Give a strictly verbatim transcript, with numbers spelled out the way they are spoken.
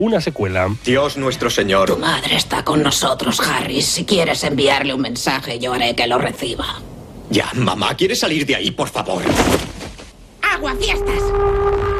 una secuela. Dios nuestro Señor. Tu madre está con nosotros, Harry. Si quieres enviarle un mensaje, yo haré que lo reciba. Ya, mamá, ¿quieres salir de ahí, por favor? ¡Aguafiestas!